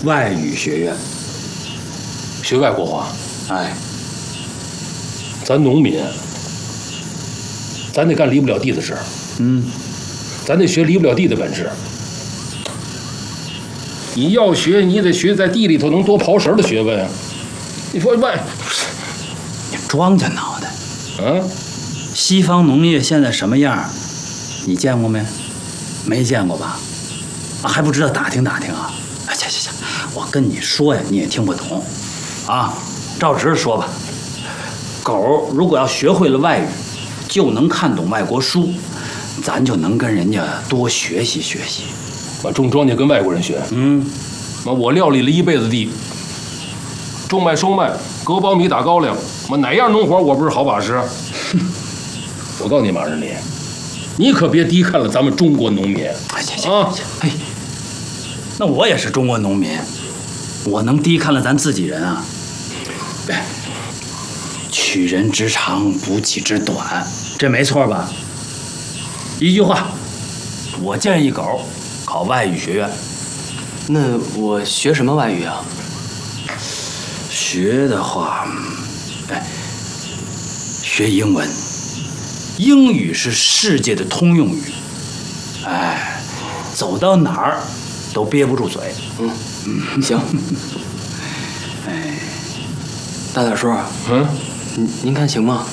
外语学院。 学外国话？ 哎， 咱农民，咱得干离不了地的事儿。咱得学离不了地的本事。你要学，你得学在地里头能多刨食的学问啊！你说你装着脑袋。西方农业现在什么样？你见过没？没见过吧？还不知道打听打听啊？哎，行，我跟你说呀，你也听不懂，啊，照直说吧。狗如果要学会了外语，就能看懂外国书，咱就能跟人家多学习学习。 我种庄稼跟外国人学。我料理了一辈子地，种麦收麦，割苞米打高粱，哪样农活我不是好把式？我告诉你，马日礼，你可别低看了咱们中国农民。 行，哎，那我也是中国农民，我能低看了咱自己人啊？取人之长，补己之短，这没错吧？一句话，我建议狗考外语学院。 那我学什么外语啊？ 学的话，学英文。英语是世界的通用语，走到哪儿都憋不住嘴。 行。大点叔，您看行吗？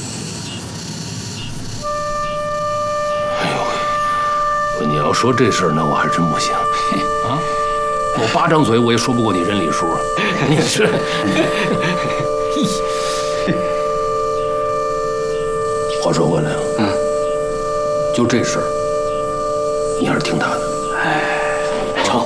哎呦，你要说这事儿，那我还真不行啊！我8张嘴我也说不过你人理叔。你是，话说回来啊，就这事儿，你还是听他的。 成。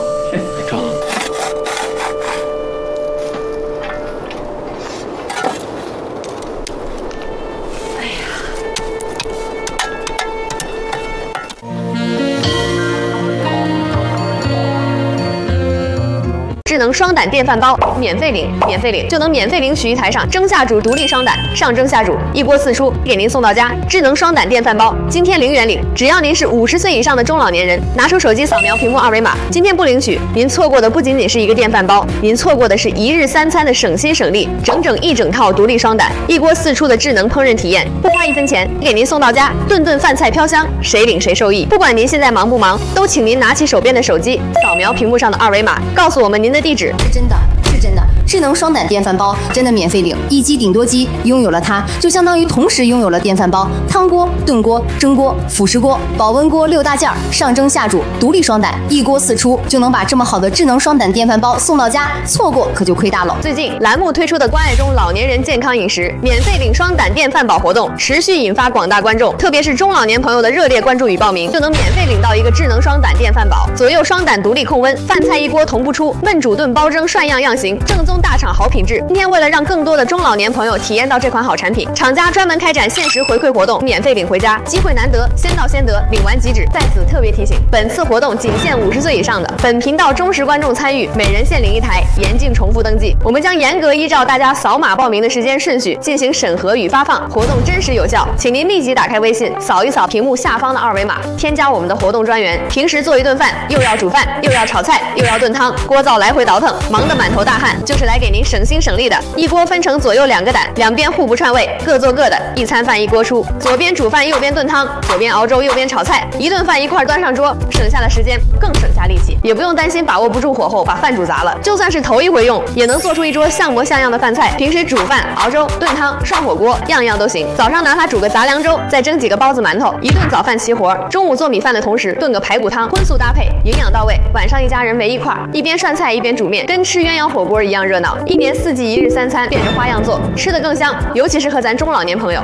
智能双胆电饭煲免费领就能免费领取一台上蒸下煮独立双胆，上蒸下煮一锅4出，给您送到家。智能双胆电饭煲今天0元领，只要您是50岁以上的中老年人，拿出手机扫描屏幕2维码，今天不领取，您错过的不仅仅是一个电饭煲，您错过的是1日3餐的省心省力，整一整套独立双胆，一锅4出的智能烹饪体验，不花1分钱，给您送到家，顿顿饭菜飘香，谁领谁受益。不管您现在忙不忙，都请您拿起手边的手机，扫描屏幕上的2维码，告诉我们您的地址。 是真的。智能双胆电饭煲真的免费领，一机顶多机，拥有了它就相当于同时拥有了电饭煲、汤锅、炖锅、蒸锅、辅食锅、保温锅6大件，上蒸下煮独立双胆，一锅4出，就能把这么好的智能双胆电饭煲送到家，错过可就亏大了。 最近栏目推出的关爱中老年人健康饮食免费领双胆电饭煲活动持续引发广大观众，特别是中老年朋友的热烈关注与报名，就能免费领到一个智能双胆电饭煲，左右双胆独立控温，饭菜一锅同步出，焖煮炖煲蒸涮样行，正宗大厂好品质。今天为了让更多的中老年朋友体验到这款好产品，厂家专门开展限时回馈活动，免费领回家，机会难得，先到先得，领完即止。在此特别提醒，本次活动仅限50岁以上的本频道忠实观众参与，每人限领1台，严禁重复登记。我们将严格依照大家扫码报名的时间顺序进行审核与发放，活动真实有效，请您立即打开微信，扫一扫屏幕下方的2维码，添加我们的活动专员。平时做一顿饭，又要煮饭，又要炒菜，又要炖汤，锅灶来回倒腾，忙得满头大汗，就是来给您省心省力的。一锅分成左右2个胆，两边互不串味，各做各的，一餐饭一锅出，左边煮饭右边炖汤，左边熬粥右边炒菜，一顿饭一块端上桌，省下了时间，更省下力气，也不用担心把握不住火候把饭煮砸了。就算是头一回用，也能做出一桌像模像样的饭菜。平时煮饭、熬粥、炖汤、涮火锅，样样都行。早上哪怕煮个杂粮粥，再蒸几个包子馒头，一顿早饭齐活。中午做米饭的同时炖个排骨汤，荤素搭配，营养到位。晚上一家人围一块，一边涮菜一边煮面，跟吃鸳鸯火锅一样热闹。1年4季1日3餐，变着花样做，吃得更香，尤其是和咱中老年朋友。